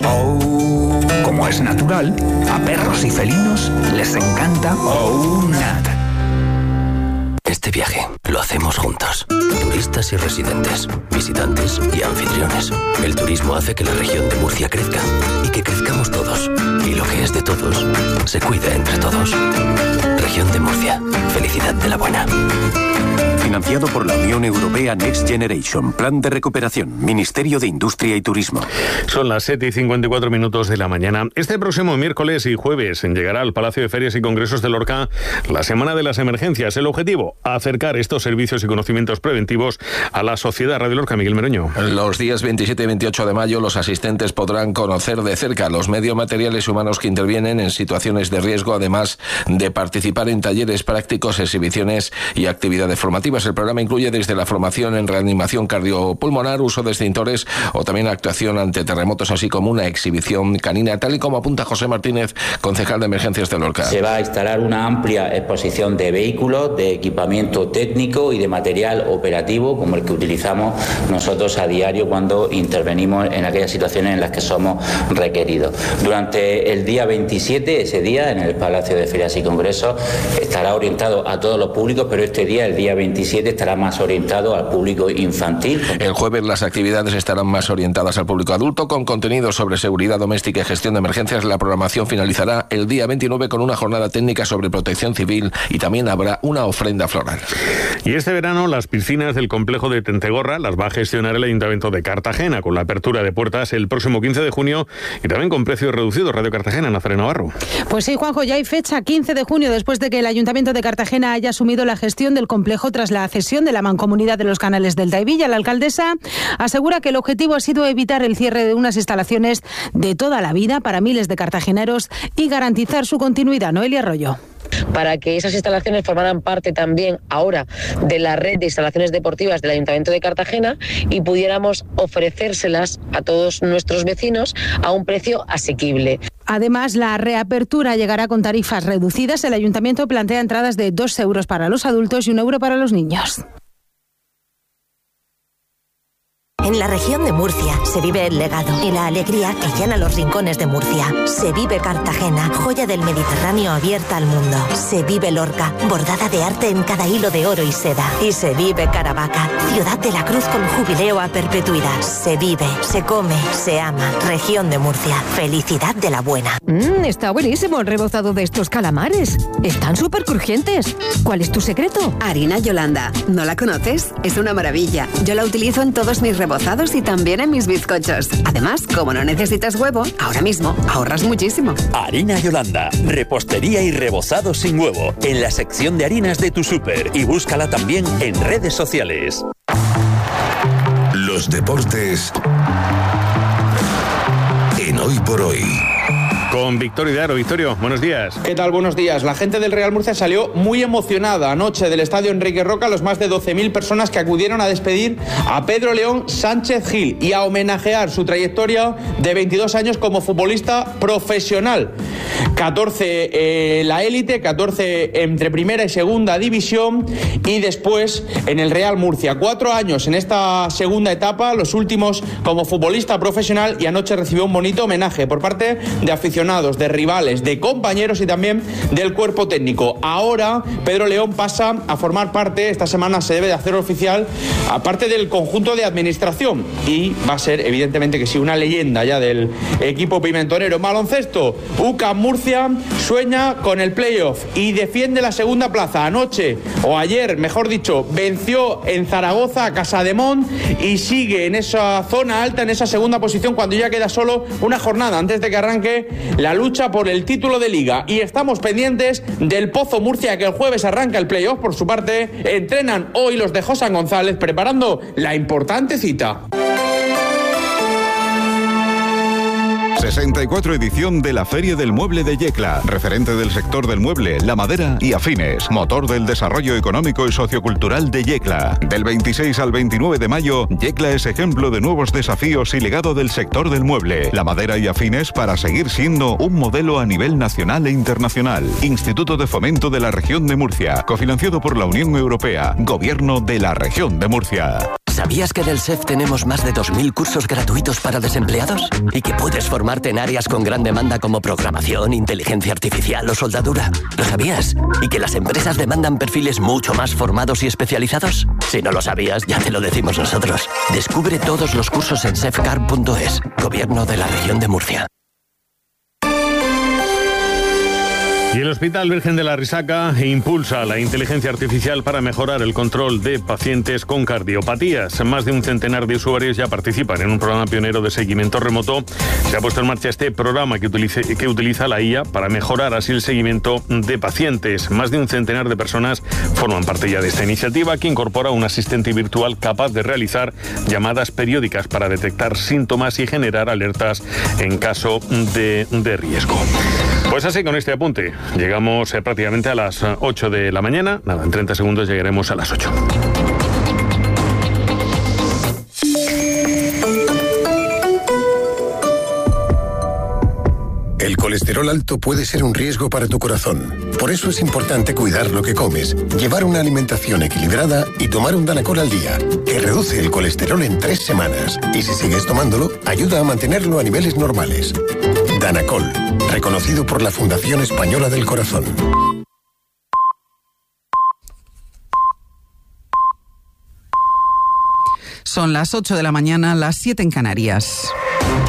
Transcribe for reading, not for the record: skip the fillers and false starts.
Oh, como es natural, a perros y felinos les encanta OUNAT. Este viaje lo hacemos juntos. Turistas y residentes, visitantes y anfitriones. El turismo hace que la región de Murcia crezca y que crezcamos todos. Y lo que es de todos, se cuida entre todos. Región de Murcia. Felicidad de la buena. Financiado por la Unión Europea Next Generation. Plan de recuperación. Ministerio de Industria y Turismo. Son las 7:54 de la mañana. Este próximo miércoles y jueves llegará al Palacio de Ferias y Congresos de Lorca la Semana de las Emergencias. El objetivo, acercar estos servicios y conocimientos preventivos a la sociedad. Radio Lorca, Miguel Meroño. Los días 27 y 28 de mayo los asistentes podrán conocer de cerca los medios materiales y humanos que intervienen en situaciones de riesgo, además de participar en talleres prácticos, exhibiciones y actividades formativas. El programa incluye desde la formación en reanimación cardiopulmonar, uso de extintores o también actuación ante terremotos, así como una exhibición canina, tal y como apunta José Martínez, concejal de Emergencias de Lorca. Se va a instalar una amplia exposición de vehículos, de equipamiento técnico y de material operativo, como el que utilizamos nosotros a diario cuando intervenimos en aquellas situaciones en las que somos requeridos. Durante el día 27, ese día, en el Palacio de Ferias y Congresos, estará orientado a todos los públicos, pero este día, el día 27, estará más orientado al público infantil. El jueves las actividades estarán más orientadas al público adulto, con contenido sobre seguridad doméstica y gestión de emergencias. La programación finalizará el día 29 con una jornada técnica sobre protección civil y también habrá una ofrenda floral. Y este verano las piscinas del complejo de Tentegorra las va a gestionar el Ayuntamiento de Cartagena, con la apertura de puertas el próximo 15 de junio y también con precios reducidos. Radio Cartagena, Nazaré Navarro. Pues sí, Juanjo, ya hay fecha, 15 de junio, después de que el Ayuntamiento de Cartagena haya asumido la gestión del complejo tras la cesión de la Mancomunidad de los Canales del Taivilla. La alcaldesa asegura que el objetivo ha sido evitar el cierre de unas instalaciones de toda la vida para miles de cartageneros y garantizar su continuidad. Noelia Arroyo. Para que esas instalaciones formaran parte también ahora de la red de instalaciones deportivas del Ayuntamiento de Cartagena y pudiéramos ofrecérselas a todos nuestros vecinos a un precio asequible. Además, la reapertura llegará con tarifas reducidas. El Ayuntamiento plantea entradas de 2 euros para los adultos y 1 euro para los niños. En la región de Murcia se vive el legado y la alegría que llena los rincones de Murcia. Se vive Cartagena, joya del Mediterráneo abierta al mundo. Se vive Lorca, bordada de arte en cada hilo de oro y seda. Y se vive Caravaca, ciudad de la cruz con jubileo a perpetuidad. Se vive, se come, se ama. Región de Murcia, felicidad de la buena. Está buenísimo el rebozado de estos calamares. Están súper crujientes. ¿Cuál es tu secreto? Harina Yolanda. ¿No la conoces? Es una maravilla. Yo la utilizo en todos mis rebozados y también en mis bizcochos. Además, como no necesitas huevo, ahora mismo ahorras muchísimo. Harina Yolanda, repostería y rebozado sin huevo, en la sección de harinas de tu súper, y búscala también en redes sociales. Los deportes en Hoy por Hoy. Con Victorio Hidaro. Victorio, buenos días. ¿Qué tal? Buenos días. La gente del Real Murcia salió muy emocionada anoche del estadio Enrique Roca, los más de 12.000 personas que acudieron a despedir a Pedro León Sánchez Gil y a homenajear su trayectoria de 22 años como futbolista profesional. 14 la élite, 14 entre primera y segunda división y después en el Real Murcia. 4 años en esta segunda etapa, los últimos como futbolista profesional, y anoche recibió un bonito homenaje por parte de aficionados, de rivales, de compañeros y también del cuerpo técnico. Ahora Pedro León pasa a formar parte, esta semana se debe de hacer oficial, aparte del conjunto de administración, y va a ser evidentemente que sí una leyenda ya del equipo pimentonero. Baloncesto, UCAM Murcia sueña con el playoff y defiende la segunda plaza. Anoche, o ayer mejor dicho, venció en Zaragoza a Casademont y sigue en esa zona alta, en esa segunda posición, cuando ya queda solo una jornada antes de que arranque la lucha por el título de liga. Y estamos pendientes del Pozo Murcia, que el jueves arranca el playoff. Por su parte, entrenan hoy los de José González, preparando la importante cita. 64 edición de la Feria del Mueble de Yecla, referente del sector del mueble, la madera y afines, motor del desarrollo económico y sociocultural de Yecla. Del 26 al 29 de mayo, Yecla es ejemplo de nuevos desafíos y legado del sector del mueble, la madera y afines, para seguir siendo un modelo a nivel nacional e internacional. Instituto de Fomento de la Región de Murcia, cofinanciado por la Unión Europea, Gobierno de la Región de Murcia. ¿Sabías que en el SEF tenemos más de 2.000 cursos gratuitos para desempleados? Y que puedes formarte en áreas con gran demanda como programación, inteligencia artificial o soldadura. ¿Lo sabías? ¿Y que las empresas demandan perfiles mucho más formados y especializados? Si no lo sabías, ya te lo decimos nosotros. Descubre todos los cursos en sefcar.es. Gobierno de la Región de Murcia. Y el Hospital Virgen de la Risaca impulsa la inteligencia artificial para mejorar el control de pacientes con cardiopatías. Más de un centenar de usuarios ya participan en un programa pionero de seguimiento remoto. Se ha puesto en marcha este programa que utiliza la IA para mejorar así el seguimiento de pacientes. Más de un centenar de personas forman parte ya de esta iniciativa, que incorpora un asistente virtual capaz de realizar llamadas periódicas para detectar síntomas y generar alertas en caso de riesgo. Pues así, con este apunte, llegamos prácticamente a las 8 de la mañana. Nada, en 30 segundos llegaremos a las 8. El colesterol alto puede ser un riesgo para tu corazón. Por eso es importante cuidar lo que comes, llevar una alimentación equilibrada y tomar un Danacol al día, que reduce el colesterol en 3 semanas. Y si sigues tomándolo, ayuda a mantenerlo a niveles normales. Danacol, reconocido por la Fundación Española del Corazón. Son las 8 de la mañana, las 7 en Canarias.